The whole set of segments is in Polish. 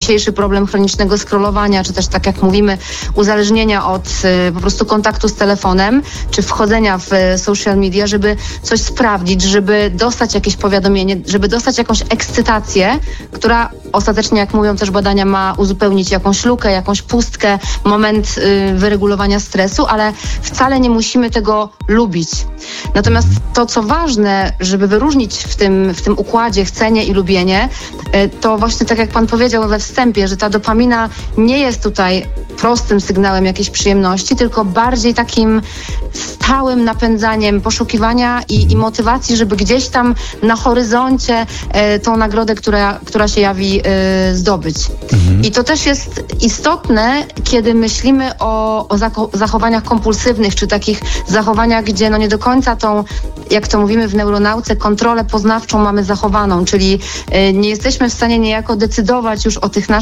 dzisiejszy problem chronicznego scrollowania, czy też tak jak mówimy, uzależnienia od po prostu kontaktu z telefonem, czy wchodzenia w social media, żeby coś sprawdzić, żeby dostać jakieś powiadomienie, żeby dostać jakąś ekscytację, która ostatecznie, jak mówią też badania, ma uzupełnić jakąś lukę, jakąś pustkę, moment wyregulowania stresu, ale wcale nie musimy tego lubić. Natomiast to, co ważne, żeby wyróżnić w tym układzie chcenie i lubienie, to właśnie tak jak pan powiedział we wstępie, że ta dopamina nie jest tutaj prostym sygnałem jakiejś przyjemności, tylko bardziej takim stałym napędzaniem poszukiwania i motywacji, żeby gdzieś tam na horyzoncie tą nagrodę, która się jawi, zdobyć. I to też jest istotne, kiedy myślimy o zachowaniach kompulsywnych, czy takich zachowaniach, gdzie nie do końca tą, jak to mówimy w neuronauce, kontrolę poznawczą mamy zachowaną, czyli nie jesteśmy w stanie niejako decydować już o tych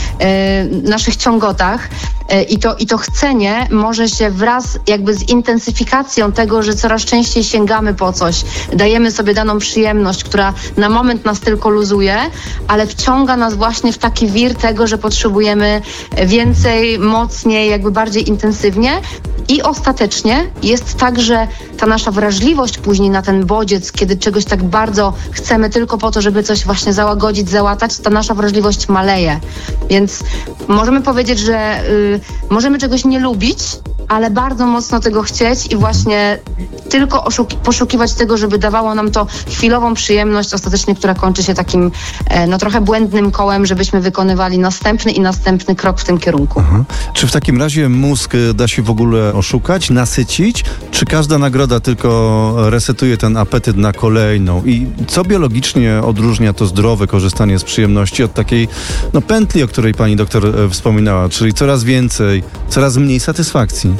naszych ciągotach. I to chcenie może się wraz jakby z intensyfikacją tego, że coraz częściej sięgamy po coś, dajemy sobie daną przyjemność, która na moment nas tylko luzuje, ale wciąga nas właśnie w taki wir tego, że potrzebujemy więcej, mocniej, jakby bardziej intensywnie. I ostatecznie jest tak, że ta nasza wrażliwość później na ten bodziec, kiedy czegoś tak bardzo chcemy tylko po to, żeby coś właśnie załagodzić, załatać, ta nasza wrażliwość maleje. Więc możemy powiedzieć, że możemy czegoś nie lubić, ale bardzo mocno tego chcieć i właśnie tylko poszukiwać tego, żeby dawało nam to chwilową przyjemność, ostatecznie, która kończy się takim trochę błędnym kołem, żebyśmy wykonywali następny i następny krok w tym kierunku. Aha. Czy w takim razie mózg da się w ogóle oszukać, nasycić? Czy każda nagroda tylko resetuje ten apetyt na kolejną? I co biologicznie odróżnia to zdrowe korzystanie z przyjemności od takiej pętli, o której pani doktor wspominała, czyli coraz więcej, coraz mniej satysfakcji?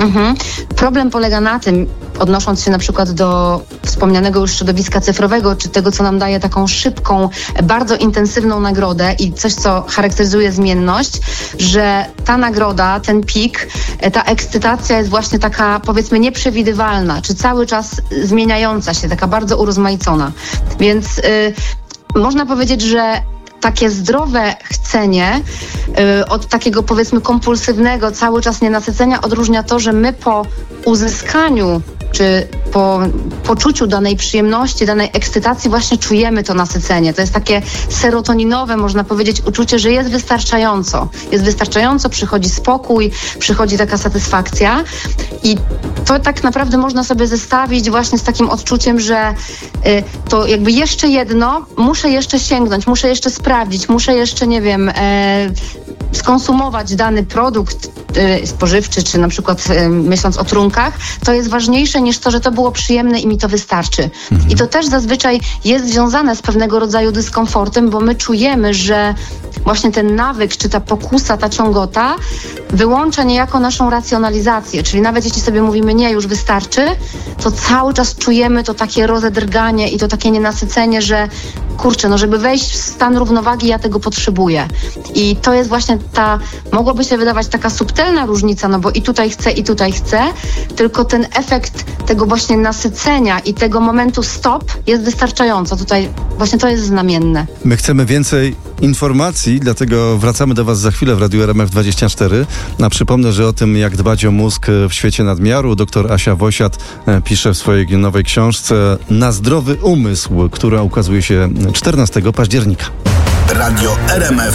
Problem polega na tym, odnosząc się na przykład do wspomnianego już środowiska cyfrowego, czy tego, co nam daje taką szybką, bardzo intensywną nagrodę i coś, co charakteryzuje zmienność, że ta nagroda, ten pik, ta ekscytacja jest właśnie taka, powiedzmy, nieprzewidywalna, czy cały czas zmieniająca się, taka bardzo urozmaicona. Więc można powiedzieć, że takie zdrowe chcenie od takiego, powiedzmy, kompulsywnego, cały czas nienasycenia odróżnia to, że my po uzyskaniu czy po poczuciu danej przyjemności, danej ekscytacji właśnie czujemy to nasycenie. To jest takie serotoninowe, można powiedzieć, uczucie, że jest wystarczająco. Jest wystarczająco, przychodzi spokój, przychodzi taka satysfakcja i to tak naprawdę można sobie zestawić właśnie z takim odczuciem, że to jakby jeszcze jedno, muszę jeszcze sięgnąć, muszę jeszcze sprawdzić, muszę jeszcze, nie wiem, skonsumować dany produkt spożywczy, czy na przykład myśląc o trunkach, to jest ważniejsze niż to, że to było przyjemne i mi to wystarczy. I to też zazwyczaj jest związane z pewnego rodzaju dyskomfortem, bo my czujemy, że właśnie ten nawyk, czy ta pokusa, ta ciągota wyłącza niejako naszą racjonalizację, czyli nawet jeśli sobie mówimy nie, już wystarczy, to cały czas czujemy to takie rozedrganie i to takie nienasycenie, że kurczę, żeby wejść w stan równowagi, ja tego potrzebuję. I to jest właśnie mogłoby się wydawać taka subtelna różnica, bo i tutaj chcę, tylko ten efekt tego właśnie nasycenia i tego momentu stop jest wystarczająco. Tutaj właśnie to jest znamienne. My chcemy więcej informacji, dlatego wracamy do Was za chwilę w Radiu RMF24. Przypomnę, że o tym, jak dbać o mózg w świecie nadmiaru, dr Asia Wosiat pisze w swojej nowej książce Na zdrowy umysł, która ukazuje się 14 października. Radio RMF